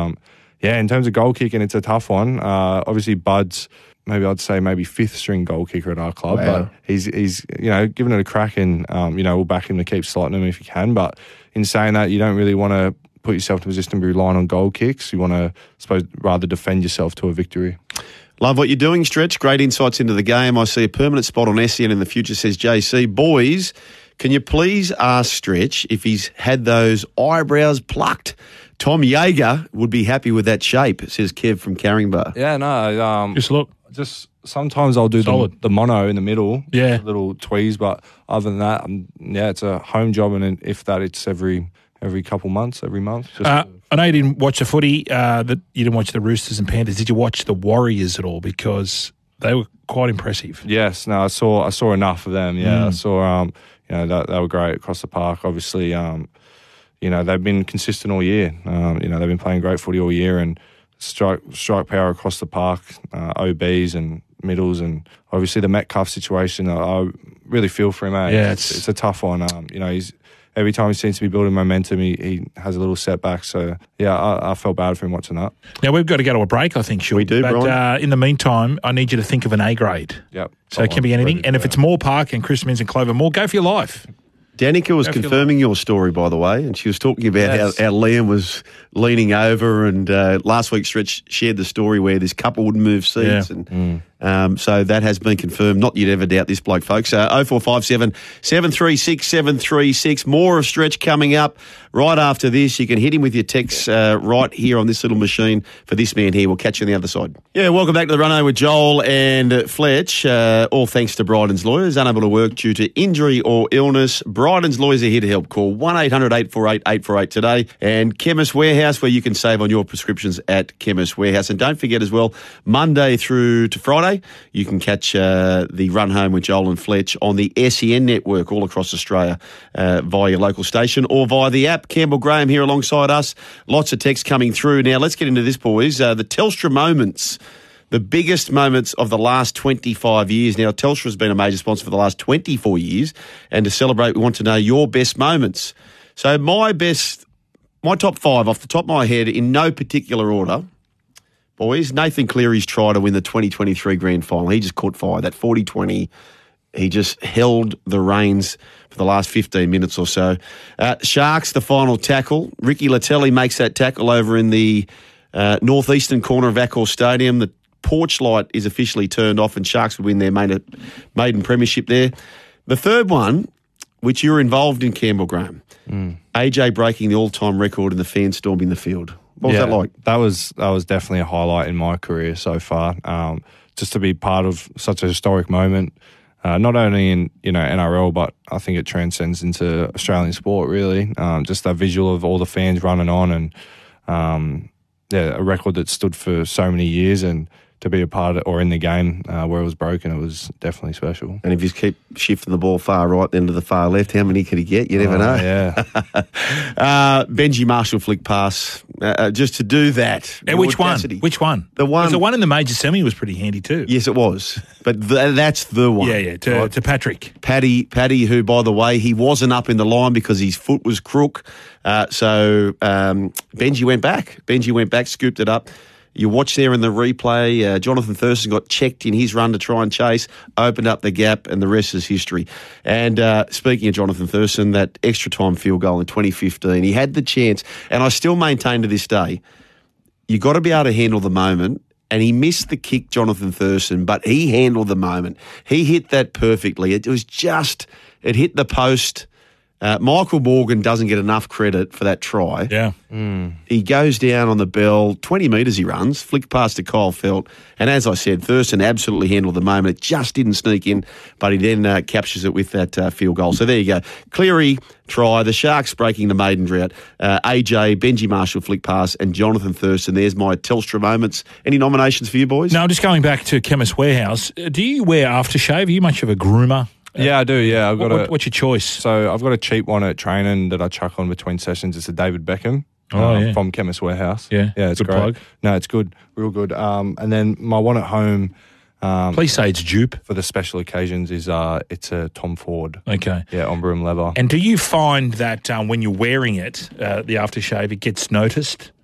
Yeah, in terms of goal kicking, it's a tough one. Obviously, Bud's maybe fifth string goal kicker at our club, but he's giving it a crack, and we'll back him to keep slotting him if he can. But in saying that, you don't really want to put yourself in a position to be relying on goal kicks. You want to, I suppose, rather defend yourself to a victory. Love what you're doing, Stretch. Great insights into the game. I see a permanent spot on SEN in the future, says JC. Boys, can you please ask Stretch if he's had those eyebrows plucked? Tom Yeager would be happy with that shape, says Kev from Caringbah. Yeah, no. Just sometimes I'll do the mono in the middle. Yeah. Little tweeze, but other than that, it's a home job, and if that, it's every couple months, every month. I know you didn't watch the footy, that you didn't watch the Roosters and Panthers. Did you watch the Warriors at all? Because they were quite impressive. Yes, no, I saw enough of them. Yeah, I saw they were great across the park. Obviously, they've been consistent all year. They've been playing great footy all year, and strike power across the park, OBs and middles, and obviously the Metcalf situation. I really feel for him. Yeah, it's a tough one. He's every time he seems to be building momentum, he has a little setback. So yeah, I felt bad for him watching that. Now we've got to go to a break, I think. We do, but Brian. In the meantime, I need you to think of an A grade. Yep. So it can be anything, and if it's Moore Park and Chris Minns and Clover Moore, go for your life. Danica was confirming your story, by the way, and she was talking about how Liam was leaning over, and last week Stretch shared the story where this couple wouldn't move seats, and so that has been confirmed. Not you'd ever doubt this bloke, folks. 0457 736 736. More of Stretch coming up right after this. You can hit him with your texts right here on this little machine for this man here. We'll catch you on the other side. Yeah, welcome back to the Run Home with Joel and Fletch. All thanks to Bryden's Lawyers. Unable to work due to injury or illness. Bryden's Lawyers are here to help. Call 1-800-848-848 today. And Chemist Warehouse, where you can save on your prescriptions at Chemist Warehouse. And don't forget as well, Monday through to Friday, you can catch the Run Home with Joel and Fletch on the SEN network all across Australia via your local station or via the app. Campbell Graham here alongside us. Lots of text coming through. Now, let's get into this, boys. The Telstra moments. The biggest moments of the last 25 years. Now, Telstra has been a major sponsor for the last 24 years. And to celebrate, we want to know your best moments. So my top five off the top of my head in no particular order. Boys, Nathan Cleary's try to win the 2023 grand final. He just caught fire. That 40-20, he just held the reins for the last 15 minutes or so. Sharks, the final tackle. Ricky Latelli makes that tackle over in the northeastern corner of Accor Stadium. The porch light is officially turned off and Sharks would win their maiden premiership there. The third one, which you were involved in, Campbell Graham, AJ breaking the all-time record and the fans storming the field. What was that like? That was definitely a highlight in my career so far. Just to be part of such a historic moment, not only in NRL, but I think it transcends into Australian sport. Really, just that visual of all the fans running on, and a record that stood for so many years, and to be a part of, or in the game where it was broken, it was definitely special. And if you keep shifting the ball far right then to the far left, how many could he get? You never know. Yeah. Benji Marshall flick pass, just to do that. Which one? Which one? The one. The one in the major semi was pretty handy too. Yes, it was. But that's the one. Yeah, to Patrick. Paddy, who, by the way, he wasn't up in the line because his foot was crook. So Benji went back, scooped it up. You watch there in the replay, Jonathan Thurston got checked in his run to try and chase, opened up the gap, and the rest is history. And speaking of Jonathan Thurston, that extra time field goal in 2015, he had the chance, and I still maintain to this day, you got to be able to handle the moment. And he missed the kick, Jonathan Thurston, but he handled the moment. He hit that perfectly. It hit the post. Michael Morgan doesn't get enough credit for that try. Yeah. He goes down on the bell, 20 metres he runs, flick past to Kyle Felt. And as I said, Thurston absolutely handled the moment. It just didn't sneak in, but he then captures it with that field goal. So there you go. Cleary try, the Sharks breaking the maiden drought, AJ, Benji Marshall flick pass, and Jonathan Thurston. There's my Telstra moments. Any nominations for you boys? No, just going back to Chemist Warehouse. Do you wear aftershave? Are you much of a groomer? Yeah, I do. Yeah, what's your choice? So I've got a cheap one at training that I chuck on between sessions. It's a David Beckham from Chemist Warehouse. Yeah, it's good great. Plug. No, it's good, real good. And then my one at home. Please say it's dupe for the special occasions. It's a Tom Ford. Okay. Yeah, Ombre and leather. And do you find that when you're wearing it, the aftershave, it gets noticed?